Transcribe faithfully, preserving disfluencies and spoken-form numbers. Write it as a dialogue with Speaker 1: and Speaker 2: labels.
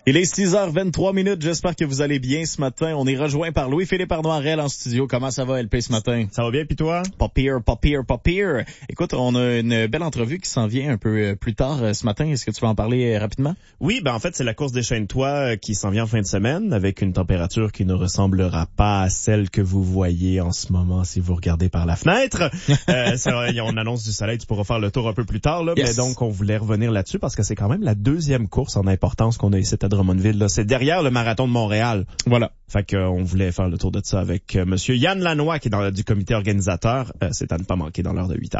Speaker 1: Il est six heures vingt-trois minutes. J'espère que vous allez bien ce matin. On est rejoint par Louis-Philippe Arnoirel en studio. Comment ça va, L P, ce matin?
Speaker 2: Ça va bien, pis toi?
Speaker 1: Pas pire, pas pire, pas pire. Écoute, on a une belle entrevue qui s'en vient un peu plus tard ce matin. Est-ce que tu veux en parler rapidement?
Speaker 2: Oui, ben en fait, c'est la course des Chaîne-Toi qui s'en vient en fin de semaine avec une température qui ne ressemblera pas à celle que vous voyez en ce moment si vous regardez par la fenêtre. euh, ça, on annonce du soleil, tu pourras faire le tour un peu plus tard, là. Yes. Mais donc, on voulait revenir là-dessus parce que c'est quand même la deuxième course en importance qu'on a ici à Drummondville, là. C'est derrière le marathon de Montréal.
Speaker 1: Voilà.
Speaker 2: Fait qu'on voulait faire le tour de ça avec euh, Monsieur Yann Lanois qui est dans du comité organisateur. Euh, c'est à ne pas manquer dans l'heure de huit heures.